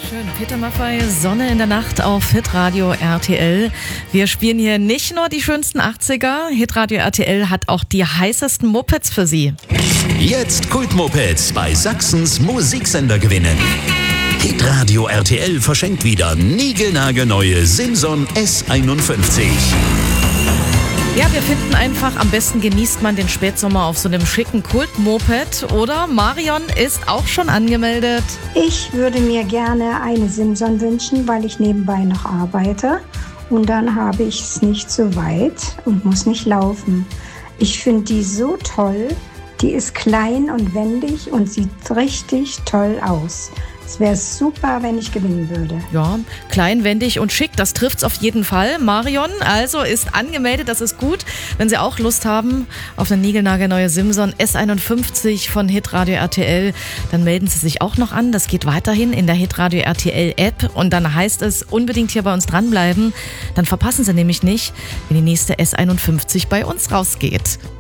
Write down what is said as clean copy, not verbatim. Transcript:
Schön, Peter Maffay, Sonne in der Nacht auf Hitradio RTL. Wir spielen hier nicht nur die schönsten 80er, Hitradio RTL hat auch die heißesten Mopeds für Sie. Jetzt Kultmopeds bei Sachsens Musiksender gewinnen. Hitradio RTL verschenkt wieder niegelnagelneue Simson S51. Ja, wir finden einfach, am besten genießt man den Spätsommer auf so einem schicken Kult-Moped. Oder Marion ist auch schon angemeldet. Ich würde mir gerne eine Simson wünschen, weil ich nebenbei noch arbeite. Und dann habe ich es nicht so weit und muss nicht laufen. Ich finde die so toll. Die ist klein und wendig und sieht richtig toll aus. Es wäre super, wenn ich gewinnen würde. Ja, klein, wendig und schick, das trifft's auf jeden Fall. Marion also ist angemeldet, das ist gut. Wenn Sie auch Lust haben auf eine niegelnagelneue Simson S51 von Hitradio RTL, dann melden Sie sich auch noch an. Das geht weiterhin in der Hitradio RTL App und dann heißt es unbedingt hier bei uns dranbleiben. Dann verpassen Sie nämlich nicht, wenn die nächste S51 bei uns rausgeht.